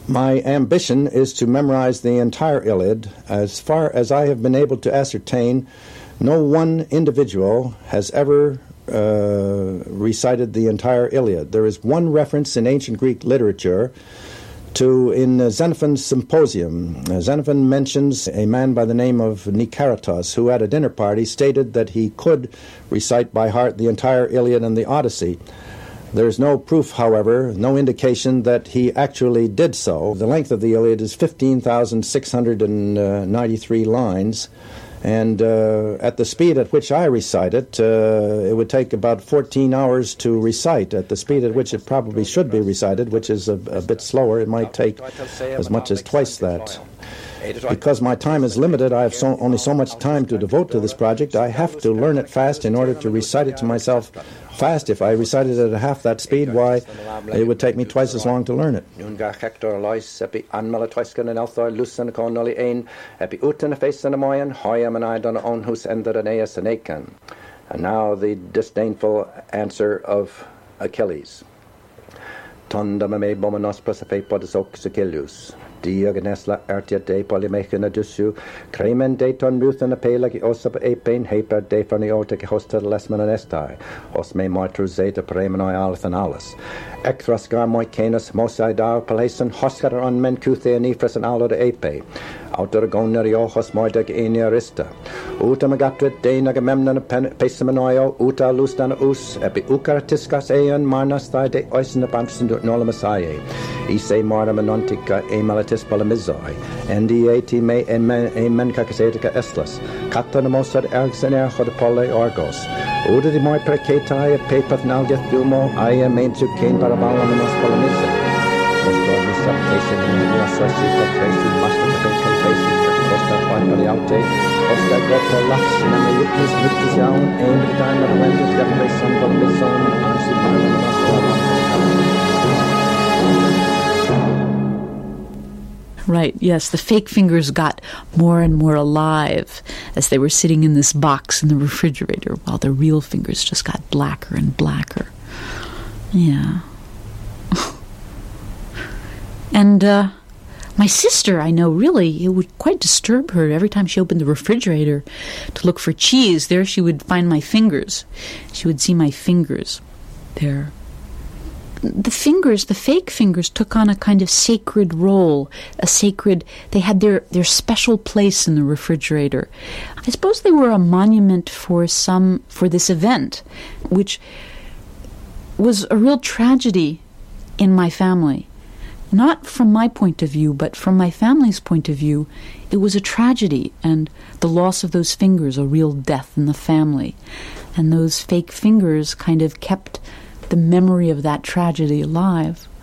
My ambition is to memorize the entire Iliad. As far as I have been able to ascertain, no one individual has ever recited the entire Iliad. There is one reference in ancient Greek literature in Xenophon's Symposium. Xenophon mentions a man by the name of Nicaratos, who at a dinner party stated that he could recite by heart the entire Iliad and the Odyssey. There is no proof, however, no indication that he actually did so. The length of the Iliad is 15,693 lines, and at the speed at which I recite it, it would take about 14 hours to recite. At the speed at which it probably should be recited, which is a bit slower, it might take as much as twice that. Because my time is limited, I have only so much time to devote to this project. I have to learn it fast in order to recite it to myself fast. If I recited it at half that speed, why, it would take me twice as long to learn it. And now the disdainful answer of Achilles. Diagnesla artia de polymechina dusu, cremen de ton muthan a pelagi osab apain, haper de faniotic hosta lesman anestai, os me martru zeta premenoi althanalis. Ecthrasgar moicanus mosai dar palason, hoscar on men cuthe and ephras and alo de ape. Outer goneriojos moidag eniarista. Uta magatrit de nagamemnon pesamanoio, uta lustan us, epi ucaratiscas ean marnas thai de oisin abansund nolamasae. Ise marnam anontica e malatis polemizoi, NDAT me emen cacasetica estlas, catanamosad erxener hodopole orgos. Uda di moi percetai e pepath nalgeth dumo, aia mentu cain parabalamenos polemize. Postor misaptation in the sosi for tracy, master the bacon tracy, postor quantaliaute, postor gotto lax, namayutis victis jaun, aim the time of the lended, getaway son polemizon, ansi paramenos Right, yes, the fake fingers got more and more alive as they were sitting in this box in the refrigerator, while the real fingers just got blacker and blacker. Yeah. And my sister, I know, really, it would quite disturb her every time she opened the refrigerator to look for cheese. There she would find my fingers. She would see my fingers there. The fingers, the fake fingers, took on a kind of sacred role, they had their special place in the refrigerator. I suppose they were a monument for this event, which was a real tragedy in my family. Not from my point of view, but from my family's point of view, it was a tragedy, and the loss of those fingers, a real death in the family. And those fake fingers kind of kept the memory of that tragedy alive.